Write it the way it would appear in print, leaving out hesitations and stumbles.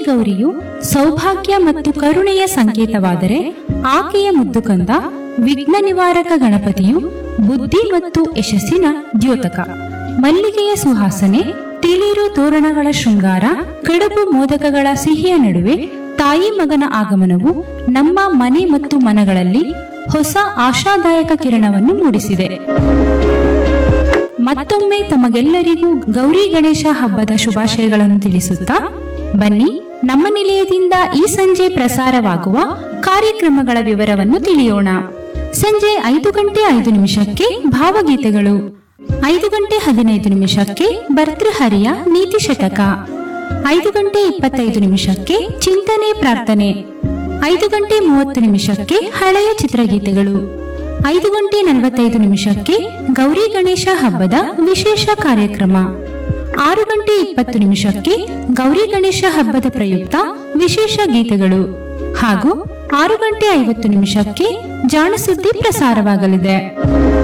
ಗೌರಿಯು ಸೌಭಾಗ್ಯ ಮತ್ತು ಕರುಣೆಯ ಸಂಕೇತವಾದರೆ, ಆಕೆಯ ಮುದ್ದು ಕಂದ ವಿಘ್ನ ನಿವಾರಕ ಗಣಪತಿಯು ಬುದ್ಧಿ ಮತ್ತು ಯಶಸ್ಸಿನ ದ್ಯೋತಕ. ಮಲ್ಲಿಗೆಯ ಸುವಾಸನೆ, ತಿಳಿರು ತೋರಣಗಳ ಶೃಂಗಾರ, ಕಡುಬು ಮೋದಕಗಳ ಸಿಹಿಯ ನಡುವೆ ತಾಯಿ ಮಗನ ಆಗಮನವು ನಮ್ಮ ಮನೆ ಮತ್ತು ಮನಗಳಲ್ಲಿ ಹೊಸ ಆಶಾದಾಯಕ ಕಿರಣವನ್ನು ಮೂಡಿಸಿದೆ. ಮತ್ತೊಮ್ಮೆ ತಮಗೆಲ್ಲರಿಗೂ ಗೌರಿ ಗಣೇಶ ಹಬ್ಬದ ಶುಭಾಶಯಗಳನ್ನು ತಿಳಿಸುತ್ತಾ, ಬನ್ನಿ ನಮ್ಮ ನಿಲಯದಿಂದ ಈ ಸಂಜೆ ಪ್ರಸಾರವಾಗುವ ಕಾರ್ಯಕ್ರಮಗಳ ವಿವರವನ್ನು ತಿಳಿಯೋಣ. ಸಂಜೆ 5:05 ಭಾವಗೀತೆಗಳು, 5:15 ಭರ್ತೃಹರಿಯ ನೀತಿ ಶತಕ, 5:25 ಚಿಂತನೆ ಪ್ರಾರ್ಥನೆ, 5:30 ಹಳೆಯ ಚಿತ್ರಗೀತೆಗಳು, 5:45 ಗೌರಿ ಗಣೇಶ ಹಬ್ಬದ ವಿಶೇಷ ಕಾರ್ಯಕ್ರಮ, 6:20 ಗೌರಿ ಗಣೇಶ ಹಬ್ಬದ ಪ್ರಯುಕ್ತ ವಿಶೇಷ ಗೀತೆಗಳು ಹಾಗೂ 6:50 ಜಾಣಸುದ್ದಿ ಪ್ರಸಾರವಾಗಲಿದೆ.